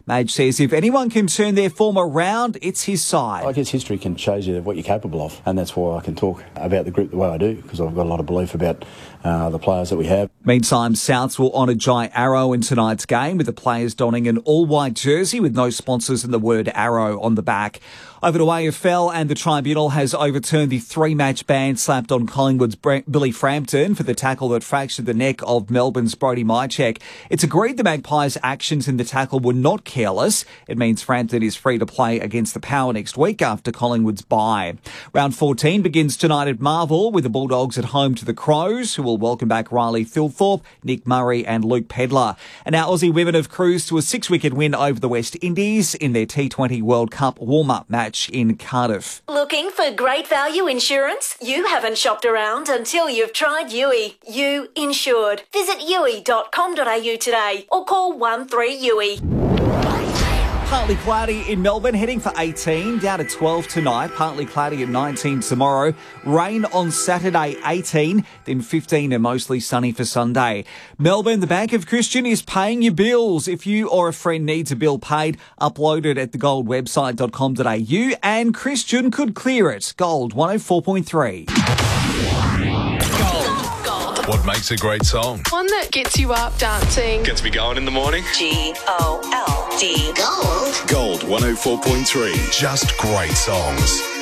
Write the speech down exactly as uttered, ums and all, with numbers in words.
Madge says if anyone can turn their form around, it's his side. I guess history can show you what you're capable of, and that's why I can talk about the group the way I do, because I've got a lot of belief about uh, the players that we have. Meantime, Souths will honour Jai Arrow in tonight's game, with the players donning an all-white jersey with no sponsors and the word Arrow on the back. Over to A F L, and the Tribunal has overturned the three-match ban slapped on Collingwood's Billy Frampton for the tackle that fractured the neck of Melbourne's Brody Mychek. It's agreed the Magpies' actions in the tackle were not careless. It means Frampton is free to play against the Power next week after Collingwood's bye. Round fourteen begins tonight at Marvel, with the Bulldogs at home to the Crows, who will welcome back Riley Thilthorpe, Nick Murray and Luke Pedlar. And our Aussie women have cruised to a six-wicket win over the West Indies in their T twenty World Cup warm-up match in Cardiff. Looking for great value insurance? You haven't shopped around until you've tried U I. You insured. Visit U I dot com dot A U today or call one three U I. Partly cloudy in Melbourne, heading for eighteen, down to twelve tonight. Partly cloudy at nineteen tomorrow. Rain on Saturday, eighteen, then fifteen and mostly sunny for Sunday. Melbourne, the Bank of Christian is paying your bills. If you or a friend needs a bill paid, upload it at the gold website dot com dot A U and Christian could clear it. Gold one oh four point three. What makes a great song? One that gets you up dancing. Gets me going in the morning. G O L D. Gold. Gold one oh four point three. Just great songs.